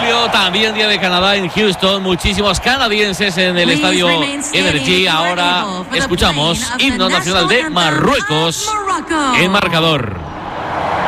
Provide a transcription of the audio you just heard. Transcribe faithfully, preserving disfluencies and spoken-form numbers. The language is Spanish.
julio, también día de Canadá en Houston. Muchísimos canadienses en el estadio Energy. Ahora escuchamos himno nacional de Marruecos en marcador.